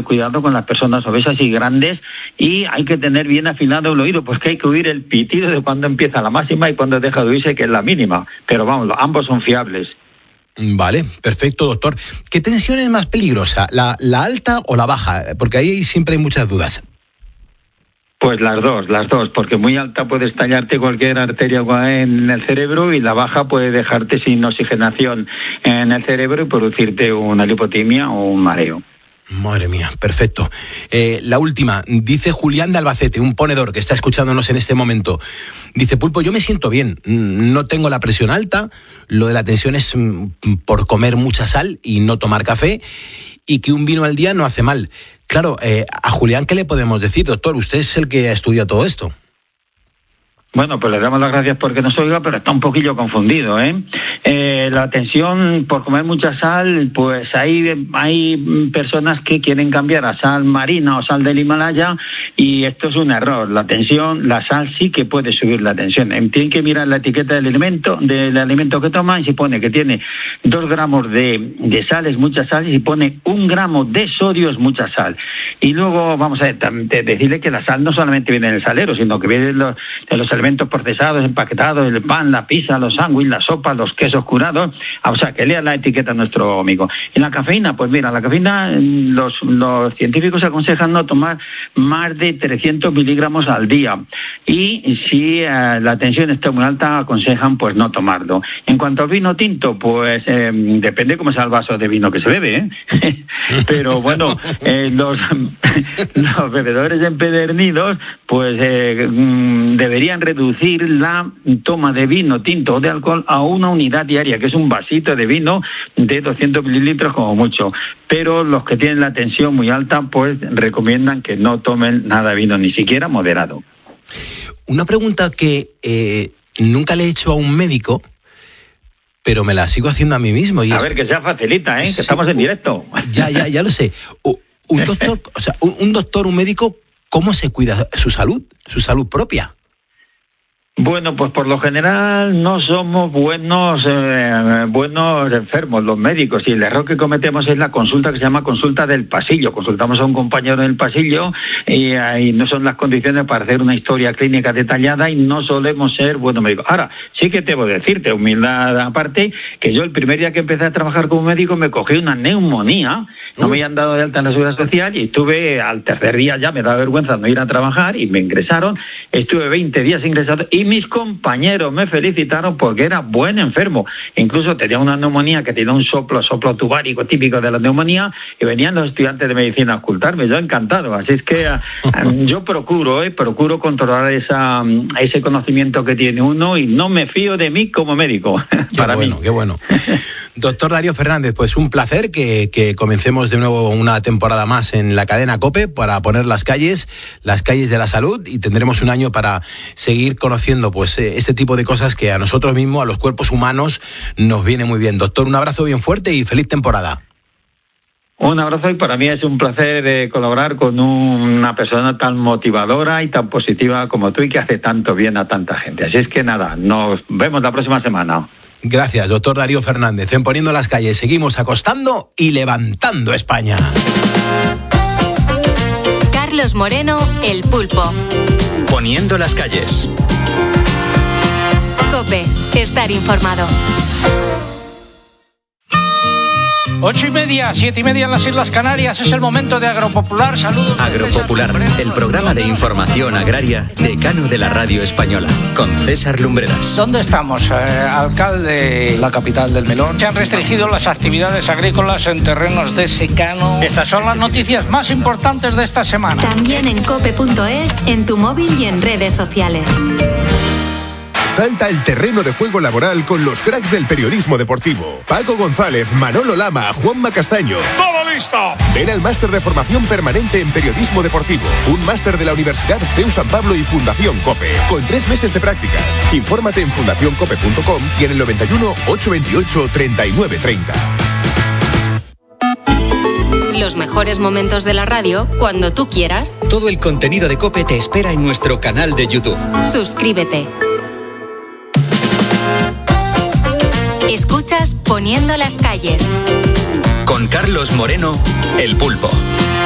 cuidado con las personas obesas y grandes, y hay que tener bien afilado el oído, pues que hay que oír el pitido de cuando empieza la máxima y cuando deja de oírse, que es la mínima. Pero vamos, ambos son fiables. Vale, perfecto, doctor. ¿Qué tensión es más peligrosa, la alta o la baja? Porque ahí siempre hay muchas dudas. Pues las dos, porque muy alta puede estallarte cualquier arteria en el cerebro, y la baja puede dejarte sin oxigenación en el cerebro y producirte una lipotimia o un mareo. Madre mía, perfecto. La última, dice Julián de Albacete, un ponedor que está escuchándonos en este momento. Dice: Pulpo, yo me siento bien, no tengo la presión alta, lo de la tensión es por comer mucha sal y no tomar café, y que un vino al día no hace mal. Claro, a Julián, ¿qué le podemos decir, doctor? Usted es el que ha estudiado todo esto. Bueno, pues le damos las gracias porque nos oiga, pero está un poquillo confundido, ¿eh? La tensión por comer mucha sal, pues hay personas que quieren cambiar a sal marina o sal del Himalaya, y esto es un error. La sal sí que puede subir la tensión. Tienen que mirar la etiqueta del alimento que toman, y si pone que tiene 2 gramos de sal es mucha sal, y si pone 1 gramo de sodio es mucha sal. Y luego vamos a decirle que la sal no solamente viene en el salero, sino que viene de los alimentos procesados, empaquetados, el pan, la pizza, los sándwiches, la sopa, los quesos curados. O sea, que lea la etiqueta nuestro amigo. Y la cafeína, pues mira, la cafeína, los científicos aconsejan no tomar más de 300 miligramos al día. Y si la tensión está muy alta, aconsejan pues no tomarlo. En cuanto al vino tinto, pues depende cómo sea el vaso de vino que se bebe, ¿eh? Pero bueno, los bebedores empedernidos, pues deberían reducir la toma de vino tinto o de alcohol a 1 unidad diaria, que es un vasito de vino de 200 mililitros como mucho. Pero los que tienen la tensión muy alta, pues recomiendan que no tomen nada de vino, ni siquiera moderado. Una pregunta que nunca le he hecho a un médico, pero me la sigo haciendo a mí mismo. Y a ver, que sea facilita, ¿eh? Sí, que estamos en directo. Ya lo sé. Un doctor, un médico, ¿cómo se cuida su salud propia? Bueno, pues por lo general no somos buenos enfermos los médicos, y el error que cometemos es la consulta que se llama consulta del pasillo. Consultamos a un compañero en el pasillo y ahí no son las condiciones para hacer una historia clínica detallada, y no solemos ser buenos médicos. Ahora, sí que debo decirte, humildad aparte, que yo el primer día que empecé a trabajar como médico me cogí una neumonía, no me habían dado de alta en la Seguridad Social, y estuve al tercer día, ya me daba vergüenza no ir a trabajar, y me ingresaron, estuve 20 días ingresado, y mis compañeros me felicitaron porque era buen enfermo. Incluso tenía una neumonía que tenía un soplo tubárico típico de la neumonía, y venían los estudiantes de medicina a auscultarme. Yo encantado. Así es que yo procuro controlar ese conocimiento que tiene uno, y no me fío de mí como médico. Qué bueno. Doctor Darío Fernández, pues un placer que comencemos de nuevo una temporada más en la cadena COPE para poner las calles de la salud, y tendremos un año para seguir conociendo pues este tipo de cosas que a nosotros mismos, a los cuerpos humanos, nos viene muy bien. Doctor, un abrazo bien fuerte y feliz temporada. Un abrazo, y para mí es un placer colaborar con una persona tan motivadora y tan positiva como tú, y que hace tanto bien a tanta gente. Así es que nada, nos vemos la próxima semana. Gracias, doctor Darío Fernández. En Poniendo las Calles seguimos acostando y levantando España. Carlos Moreno, El Pulpo. Poniendo las Calles. COPE, estar informado. 8:30, 7:30 en las Islas Canarias. Es el momento de Agropopular. Saludos. Agropopular, el programa de información agraria decano de la radio española, con César Lumbreras. ¿Dónde estamos, alcalde? La capital del melón. Se han restringido las actividades agrícolas en terrenos de secano. Estas son las noticias más importantes de esta semana. También en cope.es, en tu móvil y en redes sociales. Salta al terreno de juego laboral con los cracks del periodismo deportivo. Paco González, Manolo Lama, Juanma Castaño. ¡Todo listo! Ven al máster de formación permanente en periodismo deportivo. Un máster de la Universidad CEU San Pablo y Fundación COPE. Con 3 meses de prácticas. Infórmate en fundacioncope.com y en el 91 828 3930. Los mejores momentos de la radio cuando tú quieras. Todo el contenido de COPE te espera en nuestro canal de YouTube. Suscríbete. Escuchas Poniendo las Calles. Con Carlos Moreno, El Pulpo.